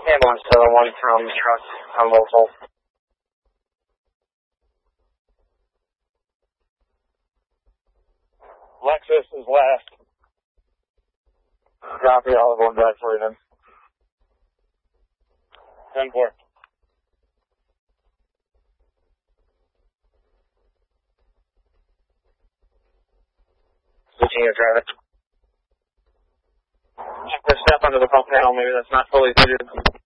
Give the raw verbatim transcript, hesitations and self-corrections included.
Ambulance seven one from truck on local. Lexus is last. Copy, all of one back for you then. ten four. Switching your driver. Check the step under the pump panel, maybe that's not fully fitted.